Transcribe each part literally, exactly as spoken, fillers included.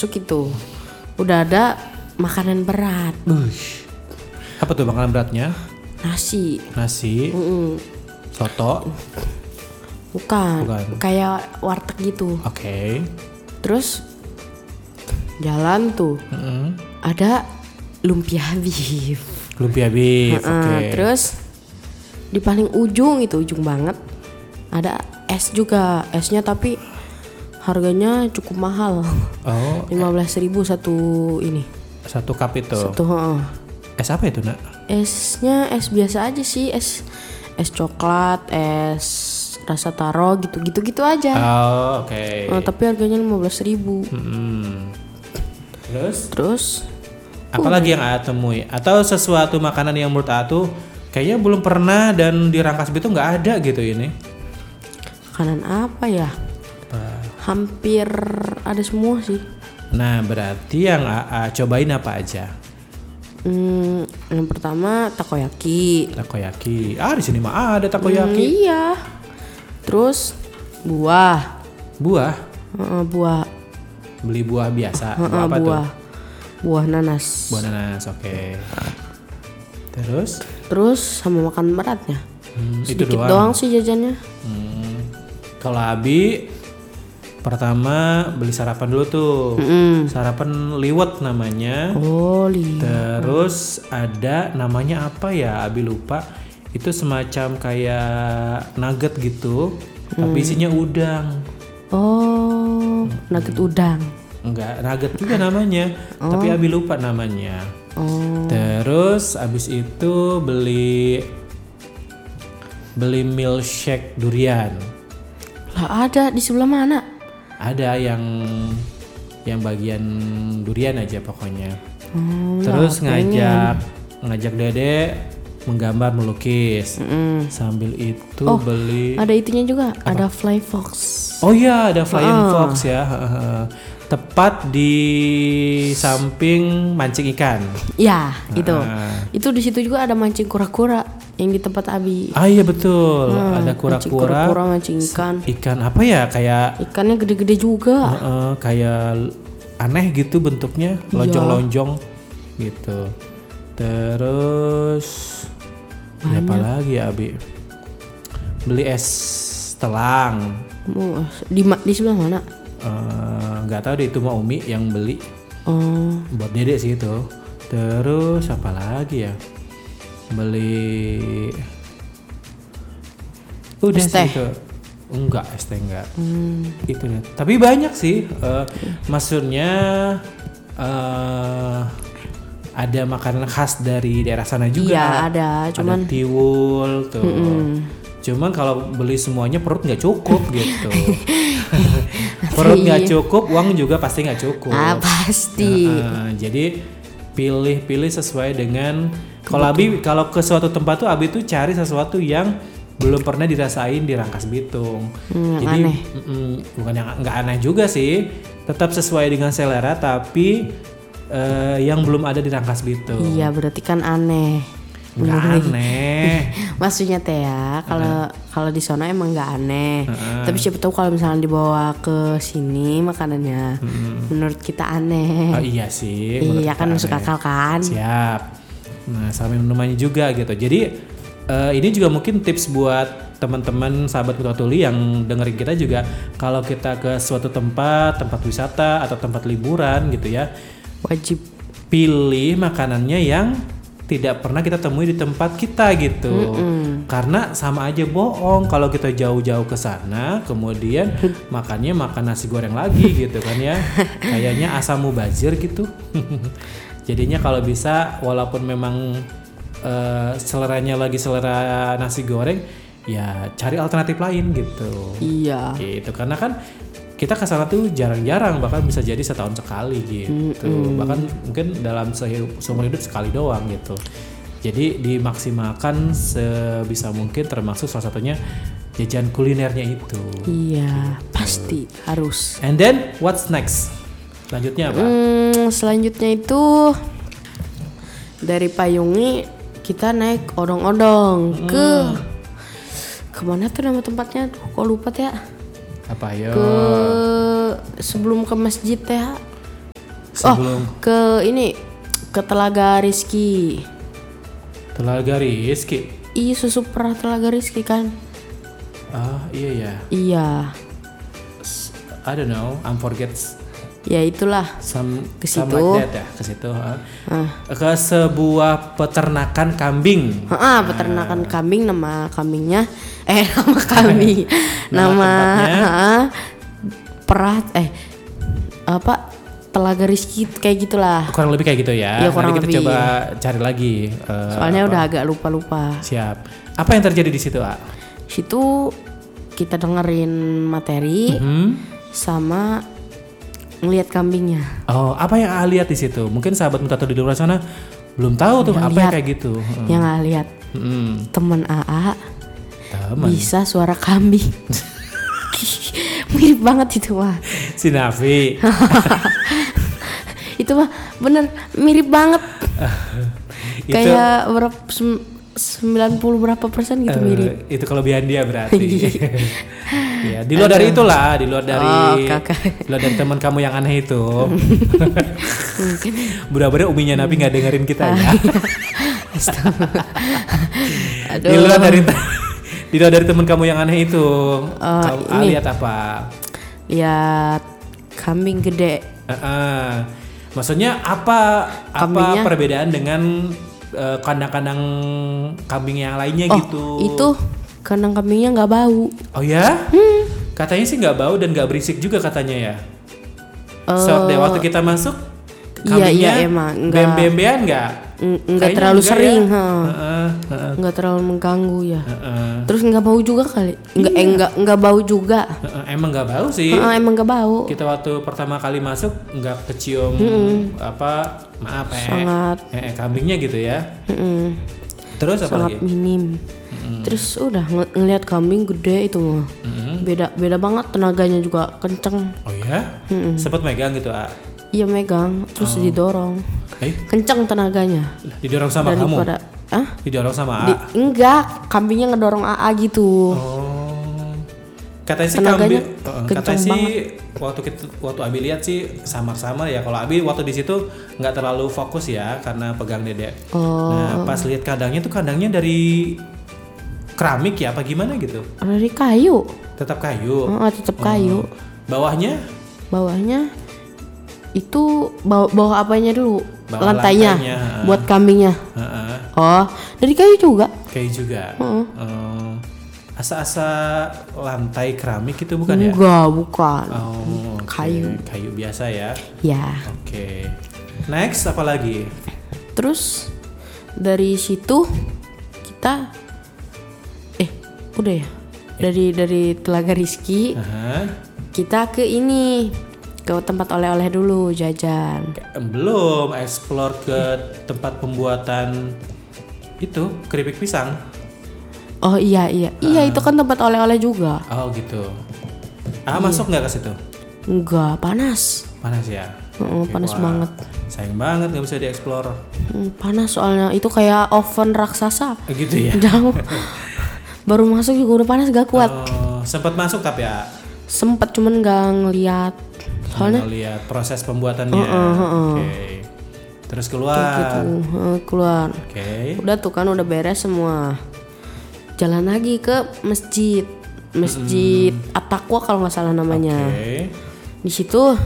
masuk itu udah ada makanan berat. Ush. Apa tuh makanan beratnya? Nasi. Nasi. Mm-mm. Soto. Bukan. Bukan. Kayak warteg gitu. Oke. Okay. Terus jalan tuh Mm-mm. ada lumpia beef. Lumpia beef. Uh-uh. Oke. Okay. Terus di paling ujung itu ujung banget ada es juga. Esnya tapi harganya cukup mahal. Oh. lima belas ribu satu ini. Satu cup itu. Satu. Uh. Es apa itu, Nak? Esnya es biasa aja sih, es es coklat, es rasa taro gitu-gitu gitu aja. Oh, oke. Okay. Uh, tapi harganya lima belas ribu. Hmm. Terus? Terus Apalagi yang Aa temui? Atau sesuatu makanan yang menurut Aa tuh kayaknya belum pernah dan di Rangkas Bitung nggak ada gitu ini? Makanan apa ya? Apa? Hampir ada semua sih. Nah, berarti yang Aa cobain apa aja? Hmm, yang pertama takoyaki. Takoyaki. Ah, di sini mah ada takoyaki. Hmm, iya. Terus buah. Buah? Uh, buah. Beli buah biasa. Uh, Buah apa buah. tuh? Buah nanas. Buah nanas, oke. Okay. Terus? Terus sama makan beratnya. Hmm, Sedikit itu doang. doang. sih jajannya. Hmm. Kalau Abi pertama beli sarapan dulu tuh. Mm-mm. Sarapan liwet namanya. Oh, lihat. Terus ada namanya apa ya? Abi lupa. Itu semacam kayak nugget gitu, Hmm. tapi isinya udang. Oh, nugget udang. Enggak, nugget juga namanya, tapi Abi lupa namanya. Oh, Terus abis itu beli beli milkshake durian. lah ada di sebelah mana? Ada yang yang bagian durian aja pokoknya. Oh, Terus lah, ngajak ngajak Dede menggambar melukis. Mm-mm. Sambil itu Oh, beli. ada itunya juga, ada fly fox. Oh iya, ada Flying Ah. Fox ya. Tepat di samping mancing ikan. Ya, itu. Ah. Itu di situ juga ada mancing kura-kura yang di tempat Abi. Ah iya betul, Hmm, ada mancing kura-kura. kura-kura, mancing ikan. Ikan apa ya? Kayak Ikannya gede-gede juga. uh, kayak aneh gitu bentuknya, Iya. lonjong-lonjong gitu. Terus beli apa lagi ya Abi? Beli es telang. Oh, di ma- di sebelah mana? Nggak uh, tahu deh itu mah Umi yang beli Oh, buat Dede sih itu. Terus apa lagi ya? Beli udah Es sih teh. itu. Enggak, es teh enggak. hmm. Itu ya. Tapi banyak sih. Uh, maksudnya uh, ada makanan khas dari daerah sana juga. Iya ada, cuman ada tiwul tuh. Mm-mm. Cuman kalau beli semuanya perut nggak cukup gitu. Perut nggak cukup, uang juga pasti nggak cukup. Ah pasti. Nah, jadi pilih-pilih sesuai dengan. Kalau Abi kalau ke suatu tempat tuh Abi tuh cari sesuatu yang belum pernah dirasain di Rangkas Bitung. Hmm, Jadi aneh. mm, bukan yang nggak aneh juga sih, tetap sesuai dengan selera tapi eh, yang belum ada di Rangkas Bitung. Iya berarti kan aneh. Nggak aneh. Maksudnya teh ya, kalau kalau di sana emang nggak aneh. Uh-uh. Tapi siapa tahu kalau misalnya dibawa ke sini makanannya, menurut kita aneh. Oh iya sih. menurut Iya kan kita masuk aneh. akal kan? Siap. Nah, sama minumannya juga gitu. Jadi eh, ini juga mungkin tips buat teman-teman sahabat Putra Tuli yang dengerin kita juga, kalau kita ke suatu tempat, tempat wisata atau tempat liburan gitu ya, Wajib. pilih makanannya yang tidak pernah kita temui di tempat kita gitu. Mm-mm. Karena sama aja bohong kalau kita jauh-jauh ke sana kemudian makannya makan nasi goreng lagi gitu kan ya. Kayaknya asam mubazir gitu. Jadinya kalau bisa walaupun memang uh, seleranya lagi selera nasi goreng, ya cari alternatif lain gitu. Iya. Gitu karena kan kita ke sana tuh jarang-jarang, bahkan bisa jadi setahun sekali gitu. Mm-mm. Bahkan mungkin dalam sehidup, seumur hidup sekali doang gitu. Jadi dimaksimalkan sebisa mungkin, termasuk salah satunya jajan kulinernya itu. Iya, pasti harus. And then what's next? Selanjutnya apa? Hmm, selanjutnya itu dari Payungi kita naik odong-odong Hmm. ke kemana tuh nama tempatnya? Tuh, kok lupa ya? Apa yo? Ke sebelum ke masjid ya. Sebelum Oh, ke ini ke Telaga Rizky. Telaga Rizky. Iya, susu perah Telaga Rizky kan. Ah, iya ya. Iya. I don't know, I'm forget Ya itulah. some, Ke some situ. like that ya, ke situ. ah. Ah. Ke sebuah peternakan kambing. Heeh, peternakan kambing, nama kambingnya eh nama kambing. Nama nama tempatnya? heeh, perah eh apa Telaga Rizky kayak gitulah. Kurang lebih kayak gitu ya. Iya, kurang Nanti kita lebih. coba cari lagi. eh, Soalnya apa. udah agak lupa-lupa. Siap. Apa yang terjadi di situ, A? Situ kita dengerin materi Hmm? sama ngelihat kambingnya. Oh, apa yang A lihat di situ? Mungkin sahabat Mutato di luar sana belum tahu tuh Nggak apa yang lihat. kayak gitu. Hmm. Yang nggak lihat Hmm. temen A A Teman. bisa suara kambing. Mirip banget itu mah. Si Nafi. Itu mah bener mirip banget. Itu, Kayak berapa sem- sembilan puluh berapa persen gitu eh, mirip. itu kelebihan dia berarti. Ya, di luar dari itulah, di luar dari Oh, kakak. di luar dari teman kamu yang aneh itu. Mudah-mudahan uminya Nafi nggak dengerin kita ya. Aduh. Di luar dari di luar dari teman kamu yang aneh itu, kamu A ini. lihat apa? Lihat kambing gede. Heeh. Maksudnya apa apa Kambingnya? perbedaan dengan eh, kandang-kandang kambing yang lainnya Oh, gitu? itu kandang kambingnya nggak bau. Oh ya? Hmm. Katanya sih nggak bau dan nggak berisik juga katanya ya. Eh, So, deh, waktu kita masuk iya, kambingnya iya, emang, nggak- bem-bembean nggak? N- nggak Kayaknya terlalu enggak sering, ya? ha. Heeh, heeh, Nggak terlalu mengganggu ya. heeh. Terus nggak bau juga kali? Nggak, eh, nggak nggak bau juga. Heeh, emang nggak bau sih. Heeh, emang nggak bau. Kita waktu pertama kali masuk nggak kecium apa maaf eh, Sangat. eh, eh, kambingnya gitu ya. Mm-mm. Terus apa Sangat lagi? minim. Terus udah ng- ngelihat kambing gede itu mah. Mm-mm. Beda beda banget, tenaganya juga kenceng. Oh ya? Sempet megang gitu, A? Iya megang, terus didorong. Eh, Kenceng tenaganya. didorong sama kamu? Daripada ah? Didorong sama A? Di- enggak, kambingnya ngedorong A A gitu. Oh. Katanya sih Tenaganya kambing, uh, kencang katanya sih waktu kita, waktu Abi lihat sih samar-samar ya. Kalau Abi waktu di situ nggak terlalu fokus ya karena pegang dedek. Oh. Nah pas lihat kandangnya tuh kandangnya dari keramik ya apa gimana gitu? Dari kayu. Tetap kayu. Heeh, tetap kayu. Bawahnya? Bawahnya itu bawah, bawah apanya dulu? Bawah lantainya, lantainya, heeh. buat kambingnya. Heeh, Oh, dari kayu juga. kayu juga. Heeh. Eh, asa-asa lantai keramik itu bukan ya? Enggak, bukan. Oh, oke. Kayu. Kayu biasa ya. Ya. Oke. Next apa lagi? Terus dari situ kita eh udah ya. Dari dari Telaga Rizky Aha. kita ke ini ke tempat oleh-oleh dulu jajan. Belum explore ke tempat pembuatan itu keripik pisang. Oh iya iya iya itu kan tempat oleh-oleh juga. Oh gitu. Iya. Ah masuk nggak ke situ? Enggak panas. Panas ya. Heeh, Oke, panas wah. banget. Sayang banget nggak bisa dieksplor. Hmm, panas soalnya itu kayak oven raksasa. Eh, Gitu ya. Jauh. Baru masuk juga udah panas gak kuat. Oh, sempat masuk tapi ya. Sempet cuman gak ngeliat. Soalnya lihat proses pembuatannya. Heeh, heeh. Oke. Terus keluar. gitu heeh, keluar. Oke. Udah tuh kan udah beres semua. Jalan lagi ke masjid. Masjid At-Taqwa kalau nggak salah namanya. Oke. Di situ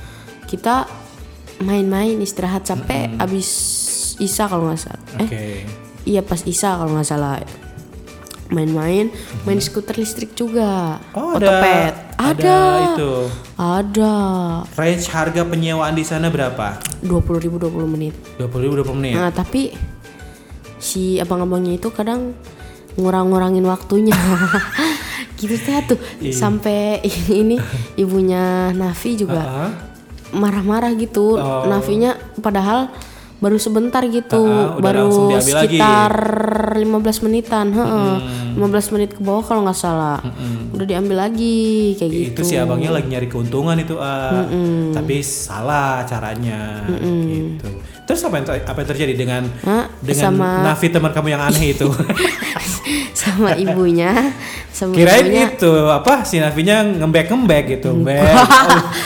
kita main-main istirahat capek abis Isya kalau nggak salah. Eh Oke. iya pas Isya kalau nggak salah. Main-main, main skuter listrik juga. Oh, ada, Otopet. ada Ada. itu. Ada. Range harga penyewaan di sana berapa? dua puluh ribu dua puluh menit. dua puluh ribu dua puluh menit. Nah, tapi si abang-abangnya itu kadang ngurang-ngurangin waktunya. Gitu teh tuh. Iya. Sampai ini ibunya Nafi juga Heeh. marah-marah gitu. Oh. Nafinya padahal baru sebentar gitu, Ah, udah baru langsung diambil lagi. sekitar lima belas menitan, heeh. lima belas menit ke bawah kalau nggak salah. Udah diambil lagi kayak gitu. Itu si abangnya lagi nyari keuntungan itu, ah. Tapi salah caranya gitu. Terus apa yang, ter- apa yang terjadi dengan Hah? dengan Sama- Nafi teman kamu yang aneh itu? Sama ibunya, sama Kirain ibunya. itu apa si Nafinya ngembek-ngembek gitu, Mbek.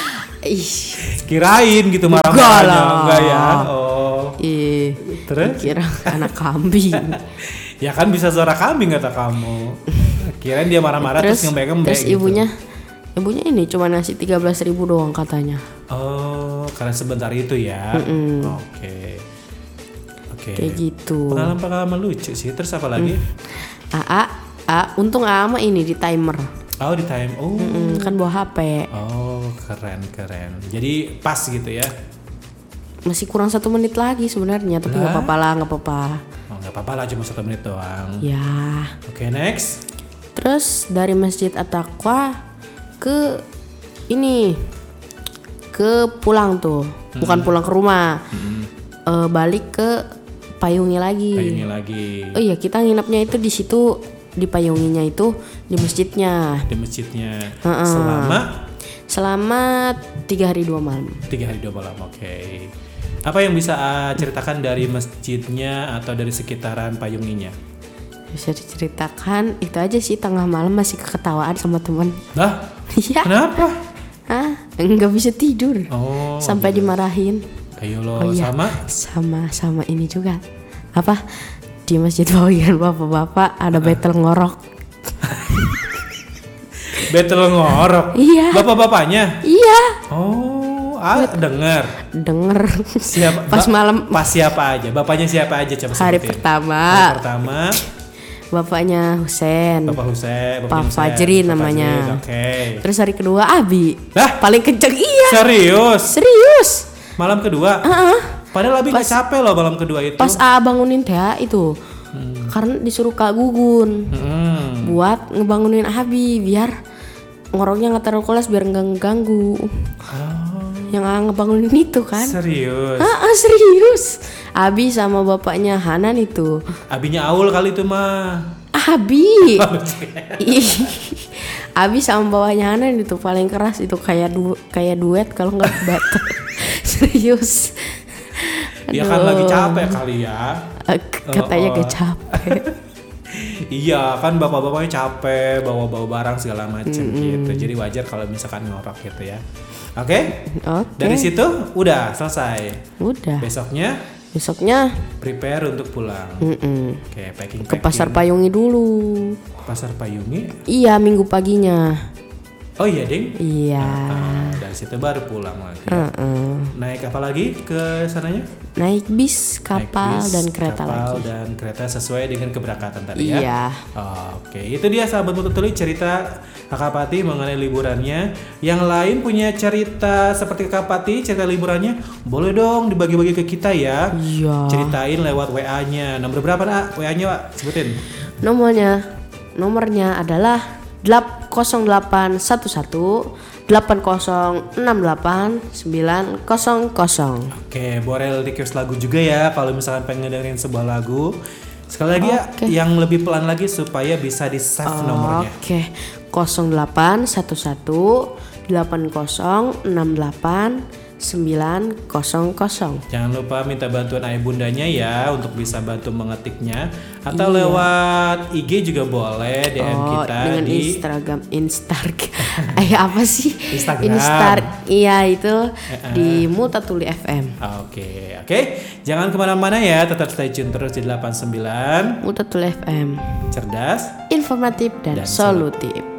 Ih, Kirain gitu Enggak marah-marahnya. lah. Enggak ya. Oh. ih, Terus? kira anak kambing. Ya kan bisa suara kambing kata kamu. Kirain dia marah-marah terus, terus ngembek-ngembek terus gitu. ibunya, ibunya ini cuma ngasih tiga belas ribu doang katanya. Oh, karena sebentar itu ya. Oke. Oke. Kayak gitu. Pengalaman-pengalaman lucu sih. Terus apa lagi? Aa, A, untung Aa mah ini di timer. Oh, di time. Oh. Mm, kan bawa H P. Oh, keren keren. Jadi pas gitu ya. Masih kurang satu menit lagi sebenarnya, tapi nggak Lah? apa-apa lah, nggak apa-apa. Oh, nggak apa-apa lah, cuma satu menit doang. Ya. Oke, next. Terus dari Masjid At-Taqwa ke ini ke pulang tuh, bukan pulang ke rumah, Eh, balik ke Payungi lagi. Payungnya lagi Oh iya, kita nginepnya itu di situ, di Payunginya itu di masjidnya di masjidnya. Heeh. Selama selama tiga hari dua malam. tiga hari dua malam. Oke. Apa yang bisa ah, ceritakan dari masjidnya atau dari sekitaran Payunginya? Bisa diceritakan itu aja sih, tengah malam masih keketawaan sama teman. Lah, Iya. kenapa? Hah? Nggak bisa tidur. Oh, Sampai dimarahin. ayo lo Oh iya. sama Sama sama ini juga. Apa? Di Masjid Bawian bapak-bapak ada battle ngorok. battle ngorok. Iya. Bapak-bapaknya. Iya. Oh, ah, denger. Denger. Siapa? Pas ba- malam Pas siapa aja? Bapaknya siapa aja coba hari sebutin. pertama. Hari pertama. Bapaknya Husen. Bapak Husein, Pak Bapaknya Husein, Fajrin Pak namanya. Fajrin, Oke. Terus hari kedua Abi. Lah? Paling kenceng iya. Serius? Serius. Malam kedua? Padahal Abi nggak capek loh malam kedua itu. Pas A bangunin Teh itu. Karena disuruh Kak Gugun Hmm. buat ngebangunin Abi biar ngoroknya nggak terlalu kelas, biar nggak ngeganggu. Yang A ngebangunin itu kan. Serius? Ah, ah, serius. Abi sama bapaknya Hanan itu. Abinya Aul kali itu mah. Abi. Ih. Abi sama bapaknya Hanan itu paling keras itu, kayak du kayak duet kalau nggak battle. Serius. Dia kan Aduh. lagi capek kali ya. Eh, Katanya Oh, oh. gak capek. Iya kan bapak-bapaknya capek bawa-bawa barang segala macem gitu. Jadi wajar kalau misalkan ngorok gitu ya. Oke? Oke. Dari situ udah selesai. Udah. Besoknya Besoknya prepare untuk pulang. mm-mm, Oke, packing ke Pasar Payungi dulu. Pasar Payungi. Iya, minggu paginya. Oh iya, Ding. Iya. Ah, dari situ baru pulang lagi. Heeh. Naik apa lagi ke sananya? Naik bis, kapal, Naik bis, dan kereta kapal lagi. dan kereta sesuai dengan keberangkatan tadi ya. Iya. Oke, itu dia sahabat Mutu Tuli cerita Kakak Pati mengenai liburannya. Yang lain punya cerita seperti Kakak Pati, cerita liburannya, boleh dong dibagi-bagi ke kita ya. Iya. Ceritain lewat W A-nya. Nomor berapa nak? W A-nya, Pak? Sebutin. Nomornya, nomornya adalah nol delapan satu satu delapan nol enam delapan sembilan nol nol. Oke, boleh request lagu juga ya kalau misalkan pengen dengerin sebuah lagu. Sekali lagi Oke. ya, yang lebih pelan lagi supaya bisa di save nomornya. Oke, nol delapan satu satu delapan nol enam delapan sembilan nol nol. Jangan lupa minta bantuan ayah bundanya ya untuk bisa bantu mengetiknya. Atau Iya. lewat I G juga boleh D M Oh, kita dengan di Instagram, Instagram. Eh apa sih? Instagram. Instar, iya itu di Mutatuli F M. Oke, oke. Jangan kemana-mana ya, tetap stay tune terus di delapan puluh sembilan. Mutatuli F M. Cerdas. Informatif dan, Dan solutif.